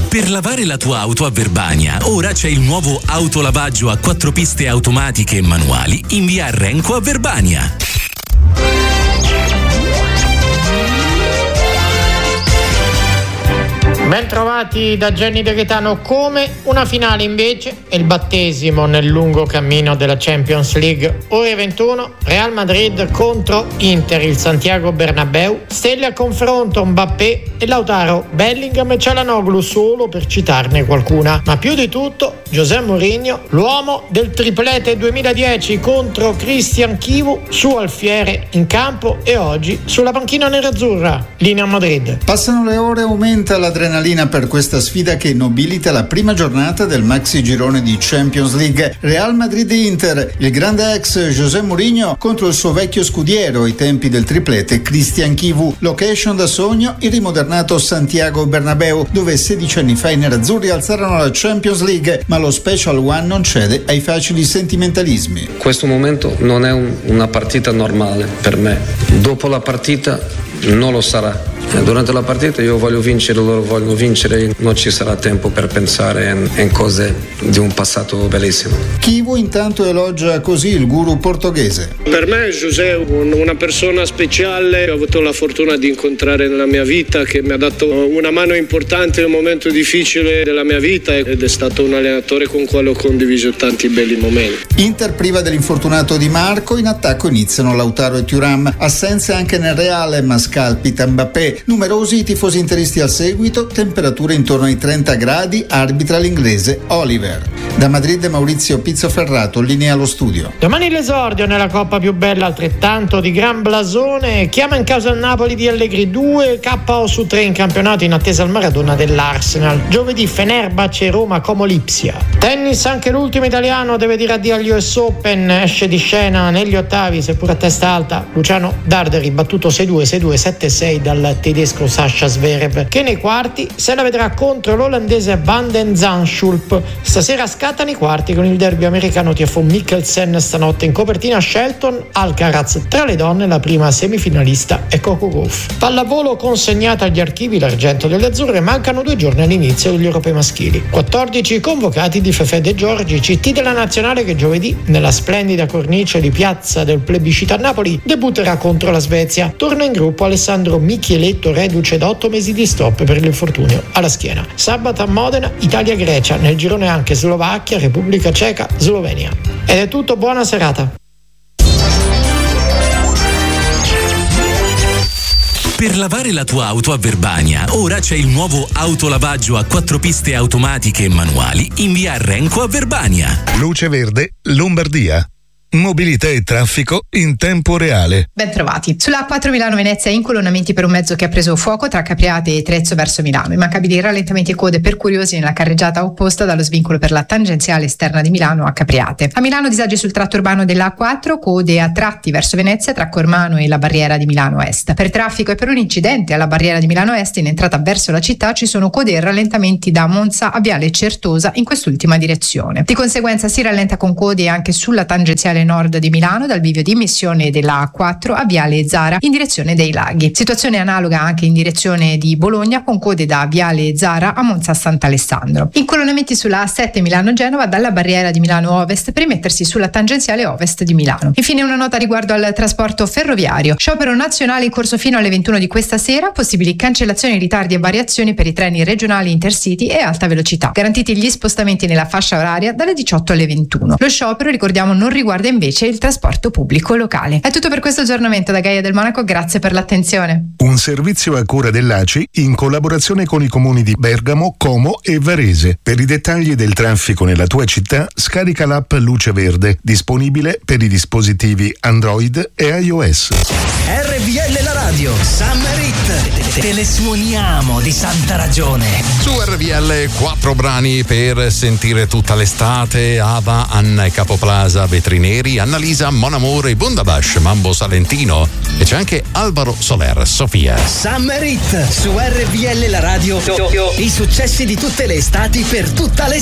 Per lavare la tua auto a Verbania, ora c'è il nuovo autolavaggio a 4 piste automatiche e manuali in via Renco a Verbania. Ben trovati da Gianni De Gaetano. Come una finale invece è il battesimo nel lungo cammino della Champions League. Ore 21, Real Madrid contro Inter, il Santiago Bernabéu, stelle a confronto Mbappé e Lautaro, Bellingham e Çalhanoğlu, solo per citarne qualcuna. Ma più di tutto José Mourinho, l'uomo del triplete 2010 contro Christian Chivu, suo alfiere in campo e oggi sulla panchina nerazzurra. Linea Madrid. Passano le ore, aumenta l'adrenalina per questa sfida che nobilita la prima giornata del maxi girone di Champions League. Real Madrid-Inter, il grande ex José Mourinho contro il suo vecchio scudiero ai tempi del triplete Christian Chivu. Location da sogno, il rimodernato Santiago Bernabéu, dove 16 anni fa i nerazzurri alzarono la Champions League, ma lo Special One non cede ai facili sentimentalismi. Questo momento non è una partita normale per me. Dopo la partita non lo sarà. Durante la partita io voglio vincere, loro vogliono vincere, non ci sarà tempo per pensare in cose di un passato bellissimo. Chivu intanto elogia così il guru portoghese. Per me José è una persona speciale, ho avuto la fortuna di incontrare nella mia vita, che mi ha dato una mano importante in un momento difficile della mia vita ed è stato un allenatore con quale ho condiviso tanti belli momenti. Inter priva dell'infortunato Di Marco, in attacco iniziano Lautaro e Thuram, assenze anche nel Reale ma scalpita Mbappé. Numerosi i tifosi interisti al seguito, temperature intorno ai 30 gradi, arbitra l'inglese Oliver. Da Madrid Maurizio Pizzoferrato, linea allo studio. Domani l'esordio nella coppa più bella, altrettanto di gran blasone, chiama in causa il Napoli di Allegri, 2 KO su 3 in campionato in attesa al Maradona dell'Arsenal. Giovedì Fenerbahce e Roma Como Lipsia. Tennis, anche l'ultimo italiano deve dire addio agli US Open, esce di scena negli ottavi seppur a testa alta Luciano Darderi, battuto 6-2, 6-2, 7-6 dal tedesco Sasha Zverev, che nei quarti se la vedrà contro l'olandese Van den Zandschulp. Stasera scattano i quarti con il derby americano TFO Mikkelsen, stanotte in copertina Shelton Alcaraz. Tra le donne la prima semifinalista è Coco Gauff. Pallavolo consegnata agli archivi l'argento delle azzurre, mancano 2 giorni all'inizio degli europei maschili. 14 convocati di Fefè De Giorgi, CT della nazionale che giovedì nella splendida cornice di piazza del plebiscito a Napoli debutterà contro la Svezia. Torna in gruppo Alessandro Micheletto, reduce da 8 mesi di stop per l'infortunio alla schiena. Sabato a Modena, Italia-Grecia, nel girone anche Slovacchia, Repubblica Ceca, Slovenia. Ed è tutto, buona serata. Per lavare la tua auto a Verbania, ora c'è il nuovo autolavaggio a 4 piste automatiche e manuali in via Renco a Verbania. Luce Verde, Lombardia. Mobilità e traffico in tempo reale. Ben trovati. Sulla A4 Milano-Venezia incolonnamenti per un mezzo che ha preso fuoco tra Capriate e Trezzo verso Milano. Immancabili rallentamenti e code per curiosi nella carreggiata opposta dallo svincolo per la tangenziale esterna di Milano a Capriate. A Milano disagi sul tratto urbano della A4, code a tratti verso Venezia tra Cormano e la barriera di Milano Est. Per traffico e per un incidente alla barriera di Milano Est in entrata verso la città ci sono code e rallentamenti da Monza a Viale Certosa in quest'ultima direzione. Di conseguenza si rallenta con code anche sulla tangenziale nord di Milano dal bivio di immissione della A4 a Viale Zara in direzione dei Laghi. Situazione analoga anche in direzione di Bologna con code da Viale Zara a Monza Sant'Alessandro. Incolonnamenti sulla A7 Milano-Genova dalla barriera di Milano Ovest per rimettersi sulla tangenziale ovest di Milano. Infine una nota riguardo al trasporto ferroviario. Sciopero nazionale in corso fino alle 21 di questa sera, possibili cancellazioni, ritardi e variazioni per i treni regionali Intercity e alta velocità. Garantiti gli spostamenti nella fascia oraria dalle 18 alle 21. Lo sciopero, ricordiamo, non riguarda invece il trasporto pubblico locale. È tutto per questo aggiornamento da Gaia del Monaco, grazie per l'attenzione. Un servizio a cura dell'ACI in collaborazione con i comuni di Bergamo, Como e Varese. Per i dettagli del traffico nella tua città scarica l'app Luce Verde, disponibile per i dispositivi Android e iOS. RVL la radio, Summer Hit, te le suoniamo di santa ragione. Su RVL 4 brani per sentire tutta l'estate: Ava, Anna e Capoplaza, Vetrineri, Annalisa, Mon Amour, Bundabash, Mambo Salentino, e c'è anche Alvaro Soler, Sofia. Summer Hit su RVL la radio, i successi di tutte le estati per tutta l'estate.